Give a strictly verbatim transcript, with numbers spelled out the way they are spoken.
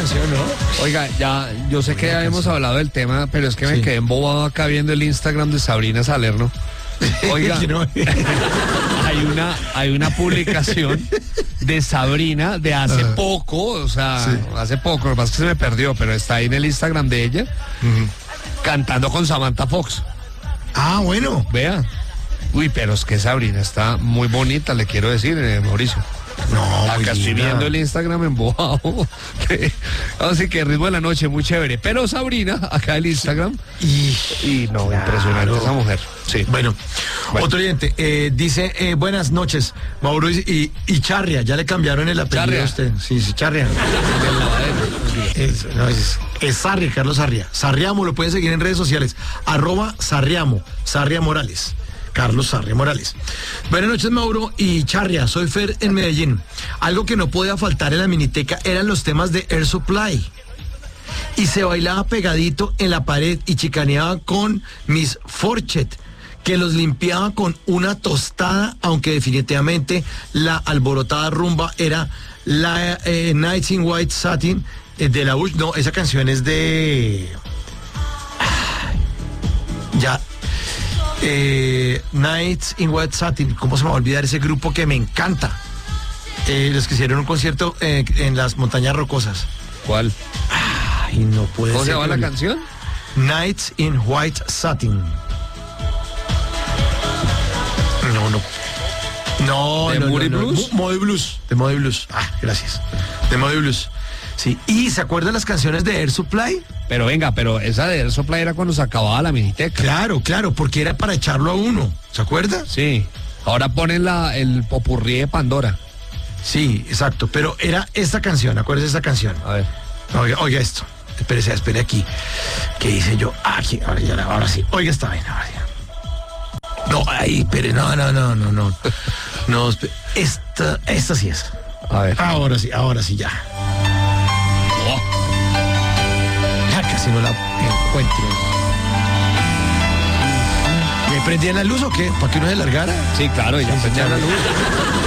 canción, ¿no? Oiga, ya, yo sé que ya hemos hablado del tema, pero es que me Sí. quedé embobado acá viendo el Instagram de Sabrina Salerno. Oiga, Que no- hay una, hay una publicación de Sabrina de hace Ajá. poco, o sea, Sí. hace poco, lo que pasa es que se me perdió, pero está ahí en el Instagram de ella, Ujú. cantando con Samantha Fox. Ah, bueno. Vea. Uy, pero es que Sabrina está muy bonita, le quiero decir, eh, Mauricio. No, muy Acá estoy linda. viendo el Instagram embobado. Así que ritmo de la noche, muy chévere. Pero Sabrina, acá el Instagram. Y, Y no, Claro. impresionante esa mujer. Sí. bueno, Bueno. otro oyente eh, dice, eh, buenas noches, Mauro y, y Charria, ya le cambiaron el apellido Charria. a usted. Sí, sí, Charria. Es, no, es, es Sarria, Carlos Sarria. Sarriamo, lo pueden seguir en redes sociales. Arroba Sarriamo, Sarria Morales. Carlos Sarria Morales. Buenas noches, Mauro y Charria. Soy Fer en Medellín. Algo que no podía faltar en la miniteca eran los temas de Air Supply. Y se bailaba pegadito en la pared y chicaneaba con Miss Forchet, que los limpiaba con una tostada, aunque definitivamente la alborotada rumba era la eh, Nights in White Satin eh, de la Bush. No, esa canción es de... Ay, ya... Eh, Nights in White Satin, ¿cómo se me va a olvidar ese grupo que me encanta? Eh, los que hicieron un concierto eh, en las montañas rocosas. ¿Cuál? Ay, no puede ¿Cómo se ser. llama que la me- canción? Nights in White Satin. No, no. No, ¿De no, Moody no, no. Blues? Mo- Moody Blues. De Moody Blues. Ah, gracias. De Moody Blues. Sí. ¿Y se acuerdan las canciones de Air Supply? Pero venga, pero esa de Air Supply era cuando se acababa la miniteca. Claro, claro, porque era para echarlo a uno. ¿Se acuerda? Sí. Ahora ponen la, el popurrí de Pandora. Sí, exacto. Pero era esta canción, acuérdese de esta canción. A ver. Oiga, oiga esto. Espérese, espere aquí. ¿Qué hice yo? Aquí, ahora ya, ahora sí. Oiga esta vaina, ahora ya. No, ahí, espere, no, no, no, no, no. No, espere. Esta, esta sí es. A ver. Ahora sí, ahora sí, ya. Oh, Ya casi no la encuentro. ¿Me prendían la luz o qué? ¿Para que no se largara? sí, claro, ya Sí, prendía ya. la luz.